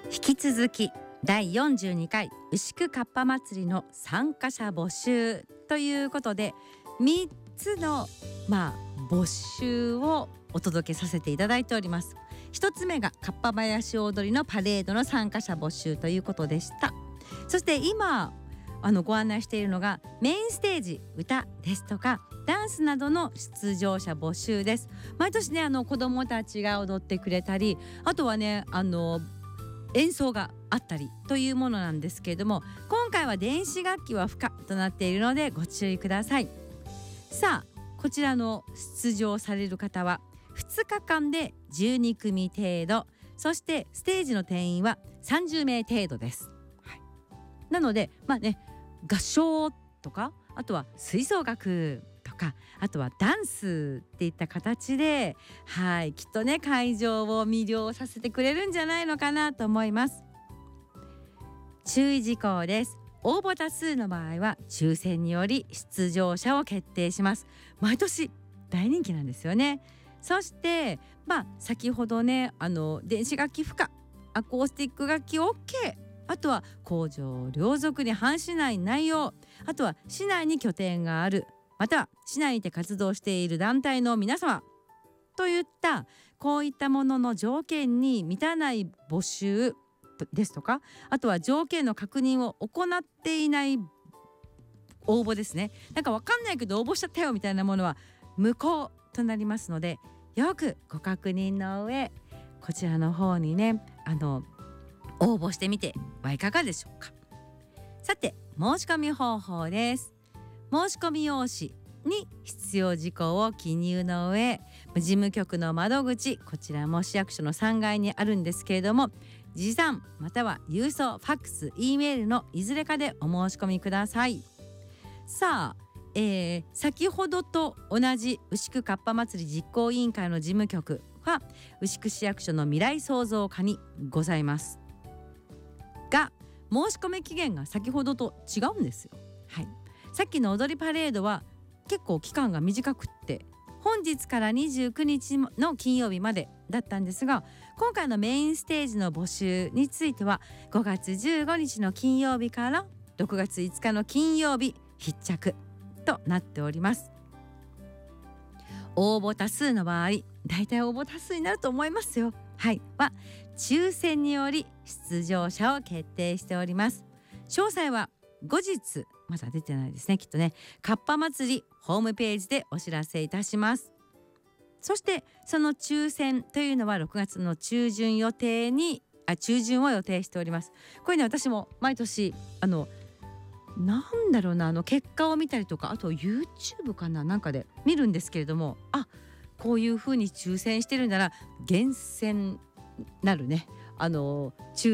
引き続き第42回牛久かっぱ祭りの参加者募集ということで、3つの募集をお届けさせていただいております。1つ目がかっぱ林踊りのパレードの参加者募集ということでした。そして今ご案内しているのがメインステージ歌ですとかダンスなどの出場者募集です。毎年ね子どもたちが踊ってくれたり、あとはね演奏があったりというものなんですけれども、今回は電子楽器は不可となっているのでご注意ください。さあこちらの出場される方は2日間で12組程度、そしてステージの定員は30名程度です、なので合唱とか、あとは吹奏楽とか、あとはダンスっていった形で、きっとね会場を魅了させてくれるんじゃないのかなと思います。注意事項です。応募多数の場合は抽選により出場者を決定します。毎年大人気なんですよね。そして先ほどね電子楽器不可、アコースティック楽器 OK、あとは公序良俗に反しない内容、あとは市内に拠点がある、または市内にて活動している団体の皆様といったこういったものの条件に満たない募集ですとか、あとは条件の確認を行っていない応募ですね。なんかわかんないけど応募しちゃったよみたいなものは無効となりますので、よくご確認の上こちらの方にね応募してみてはいかがでしょうか。さて申し込み方法です。申し込み用紙に必要事項を記入の上、事務局の窓口、こちらも市役所の3階にあるんですけれども、持参または郵送、ファックス、Eメールのいずれかでお申し込みください。さあ、先ほどと同じ牛久かっぱ祭り実行委員会の事務局は牛久市役所の未来創造課にございますが、申し込み期限が先ほどと違うんですよ。さっきの踊りパレードは結構期間が短くって本日から29日の金曜日までだったんですが、今回のメインステージの募集については5月15日の金曜日から6月5日の金曜日必着となっております。応募多数の場合、だいたい応募多数になると思いますよ。は抽選により出場者を決定しております。詳細は後日、まだ出てないですね、きっとね。かっぱ祭りホームページでお知らせいたします。そしてその抽選というのは6月の中旬を予定しております。これね、私も毎年結果を見たりとか、あと YouTube かなんかで見るんですけれども、こういう風に抽選してるんだな、厳選なるね抽